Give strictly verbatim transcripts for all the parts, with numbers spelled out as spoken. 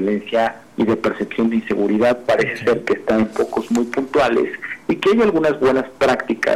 violencia y de percepción de inseguridad parece ser que está en focos muy puntuales y que hay algunas buenas prácticas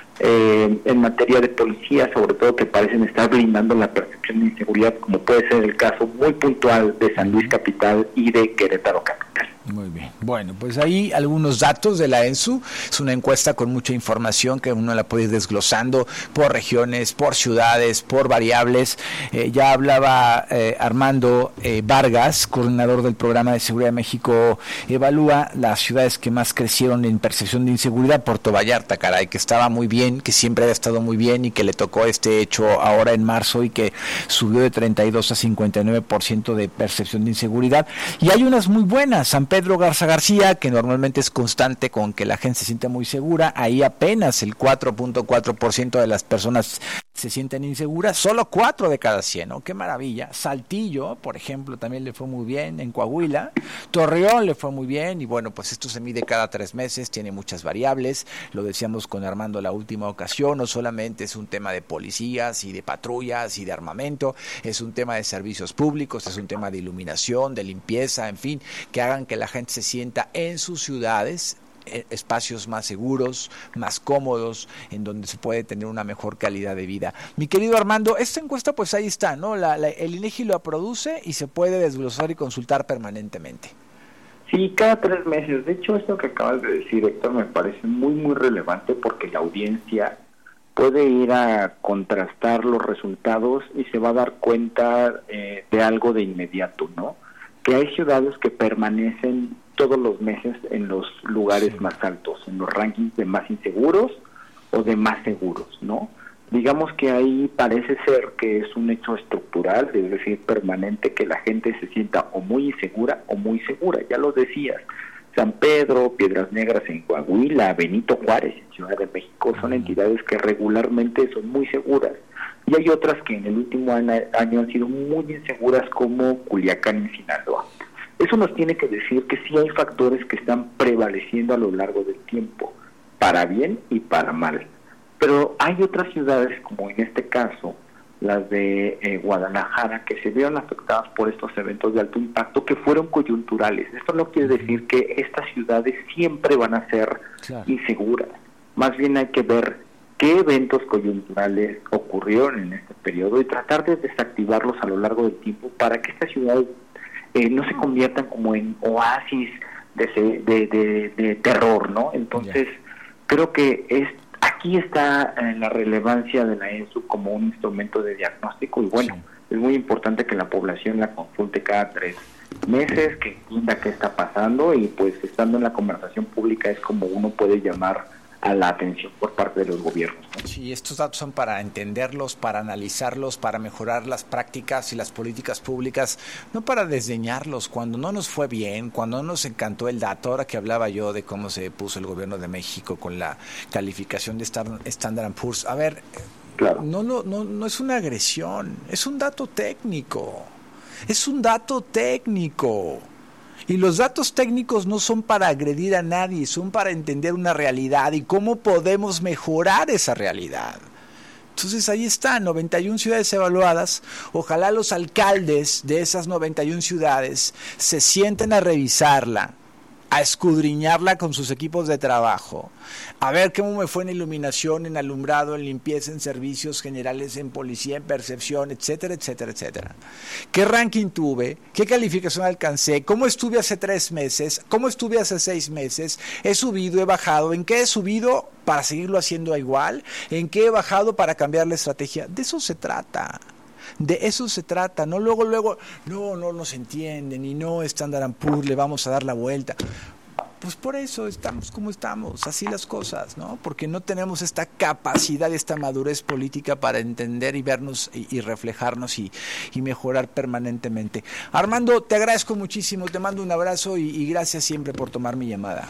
eh, en materia de policía, sobre todo que parecen estar blindando la percepción de inseguridad, como puede ser el caso muy puntual de San Luis Capital y de Querétaro Capital. Muy bien. Bueno, pues ahí algunos datos de la ENSU. Es una encuesta con mucha información que uno la puede ir desglosando por regiones, por ciudades, por variables. Eh, ya hablaba eh, Armando eh, Vargas, coordinador del Programa de Seguridad de México Evalúa, las ciudades que más crecieron en percepción de inseguridad. Puerto Vallarta, caray, que estaba muy bien, que siempre había estado muy bien y que le tocó este hecho ahora en marzo y que subió de treinta y dos a cincuenta y nueve por ciento de percepción de inseguridad. Y hay unas muy buenas. San Pedro Garza García, que normalmente es constante con que la gente se siente muy segura, ahí apenas el cuatro punto cuatro por ciento de las personas se sienten inseguras, solo cuatro de cada cien, ¿no? ¡Qué maravilla! Saltillo, por ejemplo, también le fue muy bien, en Coahuila. Torreón le fue muy bien, y bueno, pues esto se mide cada tres meses, tiene muchas variables, lo decíamos con Armando la última ocasión, no solamente es un tema de policías y de patrullas y de armamento, es un tema de servicios públicos, es un tema de iluminación, de limpieza, en fin, que hagan que la gente se sienta en sus ciudades, espacios más seguros, más cómodos, en donde se puede tener una mejor calidad de vida. Mi querido Armando, esta encuesta pues ahí está, ¿no? La, la, el INEGI lo produce y se puede desglosar y consultar permanentemente. Sí, cada tres meses. De hecho, esto que acabas de decir, Héctor, me parece muy, muy relevante porque la audiencia puede ir a contrastar los resultados y se va a dar cuenta eh, de algo de inmediato, ¿no? Que hay ciudades que permanecen todos los meses en los lugares sí. más altos, en los rankings de más inseguros o de más seguros, ¿no? Digamos que ahí parece ser que es un hecho estructural, es decir, permanente, que la gente se sienta o muy insegura o muy segura. Ya lo decías, San Pedro, Piedras Negras en Coahuila, Benito Juárez en Ciudad de México son entidades que regularmente son muy seguras. Y hay otras que en el último año han sido muy inseguras, como Culiacán en Sinaloa. Eso nos tiene que decir que sí hay factores que están prevaleciendo a lo largo del tiempo, para bien y para mal. Pero hay otras ciudades, como en este caso, las de eh, Guadalajara, que se vieron afectadas por estos eventos de alto impacto que fueron coyunturales. Esto no quiere decir que estas ciudades siempre van a ser claro. inseguras. Más bien hay que ver qué eventos coyunturales ocurrieron en este periodo y tratar de desactivarlos a lo largo del tiempo para que estas ciudades eh, no se conviertan como en oasis de, de, de, de terror, ¿no? Entonces, yeah. creo que es aquí está eh, la relevancia de la ENSU como un instrumento de diagnóstico y bueno, sí. es muy importante que la población la consulte cada tres meses, que entienda qué está pasando y pues estando en la conversación pública es como uno puede llamar a la atención por parte de los gobiernos, ¿no? Sí, estos datos son para entenderlos, para analizarlos, para mejorar las prácticas y las políticas públicas, no para desdeñarlos cuando no nos fue bien, cuando no nos encantó el dato. Ahora que hablaba yo de cómo se puso el gobierno de México con la calificación de Standard and Poor's, a ver, claro. no, no, no, no es una agresión, es un dato técnico, es un dato técnico. Y los datos técnicos no son para agredir a nadie, son para entender una realidad y cómo podemos mejorar esa realidad. Entonces ahí están, noventa y una ciudades evaluadas. Ojalá los alcaldes de esas noventa y una ciudades se sienten a revisarla, a escudriñarla con sus equipos de trabajo, a ver cómo me fue en iluminación, en alumbrado, en limpieza, en servicios generales, en policía, en percepción, etcétera, etcétera, etcétera. ¿Qué ranking tuve? ¿Qué calificación alcancé? ¿Cómo estuve hace tres meses? ¿Cómo estuve hace seis meses? ¿He subido? ¿He bajado? ¿En qué he subido para seguirlo haciendo igual? ¿En qué he bajado para cambiar la estrategia? De eso se trata. De eso se trata, no luego, luego, no, no nos entienden y no Standard and Poor's, le vamos a dar la vuelta. Pues por eso estamos como estamos, así las cosas, ¿no? Porque no tenemos esta capacidad, esta madurez política para entender y vernos y, y reflejarnos y, y mejorar permanentemente. Armando, te agradezco muchísimo, te mando un abrazo y, y gracias siempre por tomar mi llamada.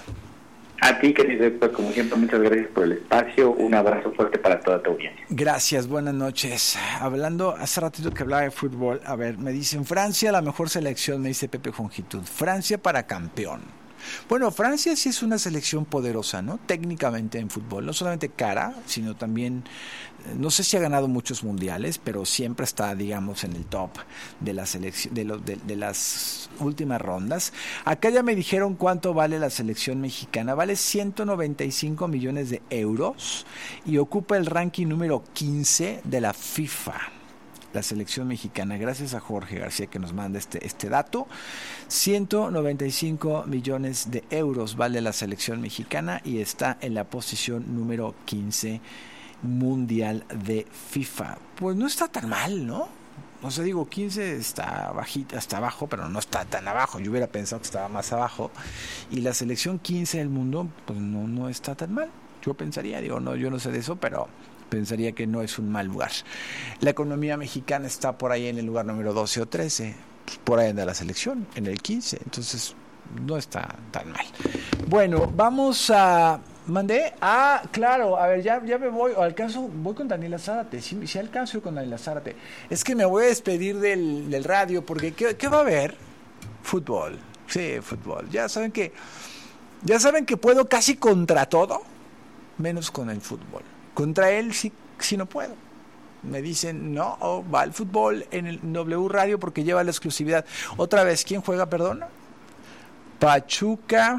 A ti, querido Héctor, como siempre, muchas gracias por el espacio. Un abrazo fuerte para toda tu audiencia. Gracias, buenas noches. Hablando, hace ratito que hablaba de fútbol, a ver, me dicen Francia, la mejor selección, me dice Pepe Jongitud. Francia para campeón. Bueno, Francia sí es una selección poderosa, ¿no? Técnicamente en fútbol, no solamente cara, sino también, no sé si ha ganado muchos mundiales, pero siempre está, digamos, en el top de la selección, de, lo, de, de las últimas rondas. Acá ya me dijeron cuánto vale la selección mexicana, vale ciento noventa y cinco millones de euros y ocupa el ranking número quince de la FIFA. La selección mexicana, gracias a Jorge García que nos manda este, este dato, ciento noventa y cinco millones de euros vale la selección mexicana y está en la posición número quince mundial de FIFA. Pues no está tan mal, ¿no? O sea, digo, quince está bajita, hasta abajo, pero no está tan abajo. Yo hubiera pensado que estaba más abajo. Y la selección quince del mundo, pues no, no está tan mal. Yo pensaría, digo, no, yo no sé de eso, pero pensaría que no es un mal lugar. La economía mexicana está por ahí en el lugar número doce o trece, pues por ahí anda la selección, en el quince, entonces no está tan mal. Bueno, vamos a... ¿Mandé? Ah, claro, a ver, ya, ya me voy, o alcanzo, voy con Daniela Zárate, sí, sí alcanzo con Daniela Zárate. Es que me voy a despedir del, del radio, porque ¿qué, ¿qué va a haber? Fútbol, sí, fútbol. Ya saben que, ya saben que puedo casi contra todo, menos con el fútbol. Contra él sí, sí no puedo. Me dicen, no, oh, va el fútbol en el W Radio porque lleva la exclusividad. Otra vez, ¿quién juega, perdón? Pachuca,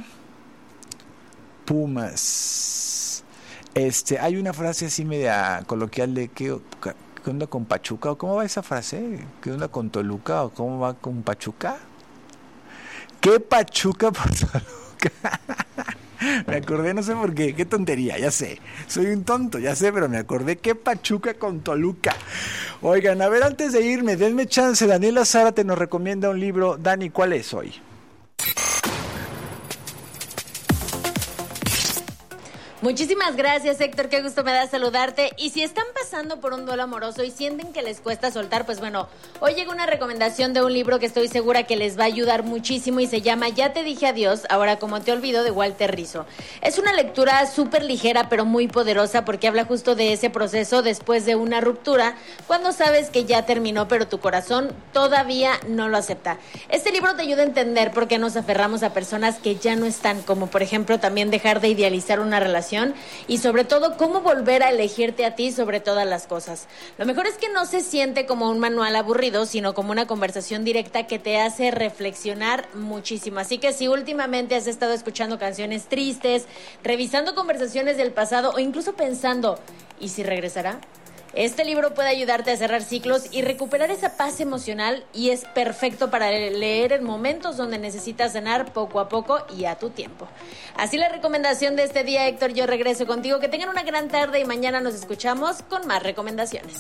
Pumas. Este, hay una frase así media coloquial de ¿qué, qué onda con Pachuca? ¿O cómo va esa frase? ¿Qué onda con Toluca? ¿O cómo va con Pachuca? ¿Qué Pachuca por Toluca? Me acordé, no sé por qué, qué tontería, ya sé. Soy un tonto, ya sé, pero me acordé. ¿Qué Pachuca con Toluca? Oigan, a ver, antes de irme, denme chance. Daniela Zárate nos recomienda un libro. Dani, ¿cuál es hoy? Muchísimas gracias, Héctor, qué gusto me da saludarte. Y si están pasando por un duelo amoroso y sienten que les cuesta soltar, pues bueno, hoy llega una recomendación de un libro que estoy segura que les va a ayudar muchísimo y se llama Ya te dije adiós, ahora como te olvido, de Walter Rizzo. Es una lectura súper ligera pero muy poderosa porque habla justo de ese proceso después de una ruptura, cuando sabes que ya terminó pero tu corazón todavía no lo acepta. Este libro te ayuda a entender por qué nos aferramos a personas que ya no están, como por ejemplo también dejar de idealizar una relación y sobre todo cómo volver a elegirte a ti sobre todas las cosas. Lo mejor es que no se siente como un manual aburrido, sino como una conversación directa que te hace reflexionar muchísimo. Así que si últimamente has estado escuchando canciones tristes, revisando conversaciones del pasado o incluso pensando, ¿y si regresará? Este libro puede ayudarte a cerrar ciclos y recuperar esa paz emocional y es perfecto para leer en momentos donde necesitas sanar poco a poco y a tu tiempo. Así la recomendación de este día, Héctor, yo regreso contigo. Que tengan una gran tarde y mañana nos escuchamos con más recomendaciones.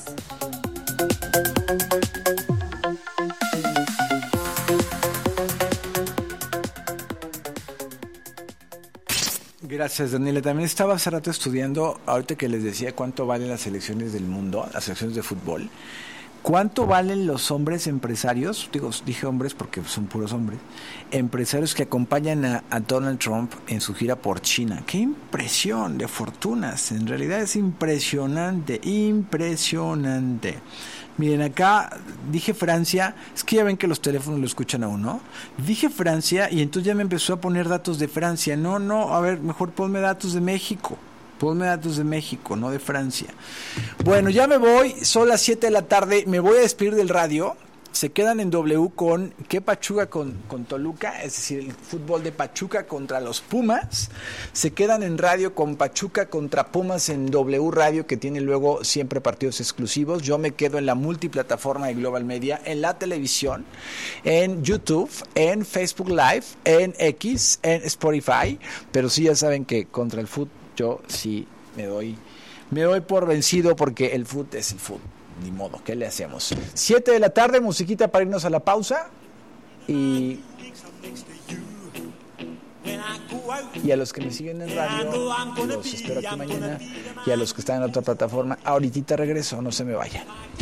Gracias, Daniela. También estaba hace rato estudiando, ahorita que les decía cuánto valen las selecciones del mundo, las selecciones de fútbol. ¿Cuánto valen los hombres empresarios? Digo, dije hombres porque son puros hombres. Empresarios que acompañan a, a Donald Trump en su gira por China. ¡Qué impresión de fortunas! En realidad es impresionante, impresionante. Miren, acá dije Francia, es que ya ven que los teléfonos lo escuchan a uno. Dije Francia y entonces ya me empezó a poner datos de Francia. No, no, a ver, mejor ponme datos de México. Ponme datos de México, no de Francia. Bueno, ya me voy, son las siete de la tarde, me voy a despedir del radio. Se quedan en W con ¿qué Pachuca con, con Toluca? Es decir, el fútbol de Pachuca contra los Pumas. Se quedan en radio con Pachuca contra Pumas en W Radio, que tiene luego siempre partidos exclusivos. Yo me quedo en la multiplataforma de Global Media, en la televisión, en YouTube, en Facebook Live, en X, en Spotify. Pero sí, ya saben que contra el fútbol yo sí me doy, me doy por vencido porque el fútbol es el fútbol. Ni modo, ¿qué le hacemos? Siete de la tarde, musiquita para irnos a la pausa. Y, y a los que me siguen en radio, los espero aquí mañana. Y a los que están en otra plataforma, ahorita regreso, no se me vayan.